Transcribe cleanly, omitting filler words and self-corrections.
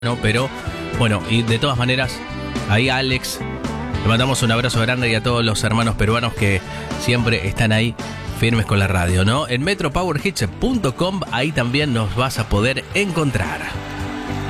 ¿no? Pero bueno, y de todas maneras, ahí a Alex le mandamos un abrazo grande y a todos los hermanos peruanos que siempre están ahí firmes con la radio, ¿no? En metropowerhits.com ahí también nos vas a poder encontrar.